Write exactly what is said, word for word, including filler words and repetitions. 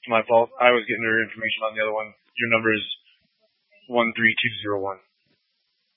my fault. I was getting her information on the other one. Your number is one three two zero one.